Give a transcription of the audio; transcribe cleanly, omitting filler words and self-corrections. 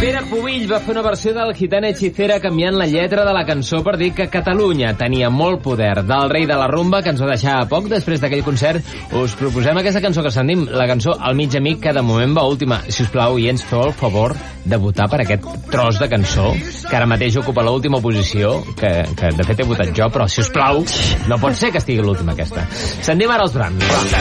Pere Pubill va fer una versió del Gitana Hechicera canviant la lletra de la cançó per dir que Catalunya tenia molt poder. Del rei de la rumba, que ens va deixar poc després d'aquell concert, us proposem aquesta cançó que sentim, la cançó El mig amic, que de moment va última. Si us plau, i ens feu el favor de votar per aquest tros de cançó, que ara mateix ocupa l'última posició, que de fet he votat jo, però si us plau, no pot ser que estigui l'última aquesta. Sentim ara els Brams.